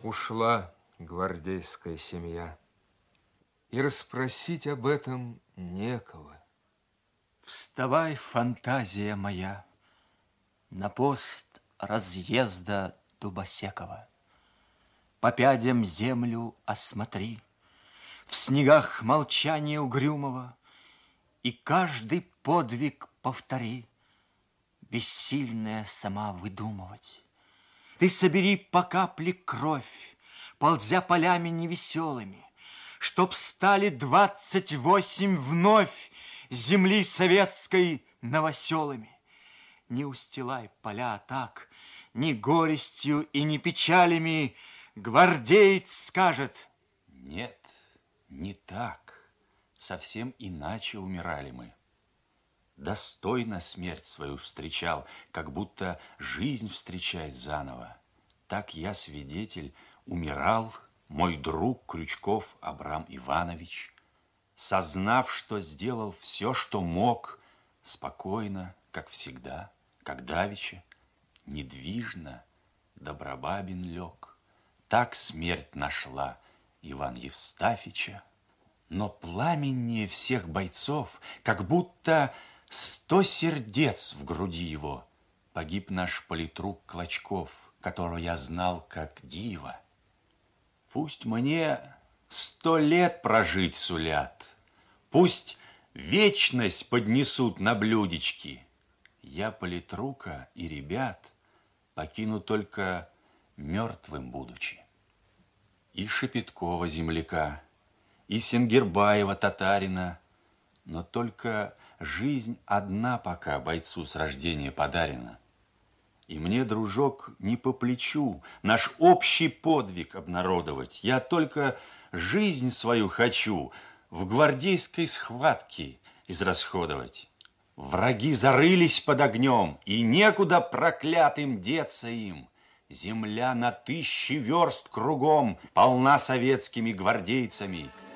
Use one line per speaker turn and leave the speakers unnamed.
Ушла гвардейская семья, и расспросить об этом некого.
Вставай, фантазия моя, на пост разъезда Дубосекова. По пядям землю осмотри, в снегах молчание угрюмого, и каждый подвиг повтори, бессильная сама выдумывать. Ты собери по капле кровь, ползя полями невеселыми, чтоб стали 28 вновь земли советской новоселами. Не устилай поля так, ни горестью и ни печалями. Гвардеец скажет:
нет, не так, совсем иначе умирали мы. Достойно смерть свою встречал, как будто жизнь встречает заново. Так я, свидетель, умирал, мой друг Крючков Абрам Иванович, сознав, что сделал все, что мог, спокойно, как всегда, как давеча, недвижно Добробабин лег. Так смерть нашла Иван Евстафича, но пламеннее всех бойцов, как будто 100 сердец в груди его, погиб наш политрук Клочков, которого я знал как дива. Пусть мне 100 лет прожить сулят, пусть вечность поднесут на блюдечки. Я политрука и ребят покину только мертвым будучи. И Шепеткова земляка, и Сенгербаева татарина, но только жизнь одна пока бойцу с рождения подарена. И мне, дружок, не по плечу наш общий подвиг обнародовать. Я только жизнь свою хочу в гвардейской схватке израсходовать. Враги зарылись под огнем, и некуда проклятым деться им. Земля на 1000 верст кругом полна советскими гвардейцами.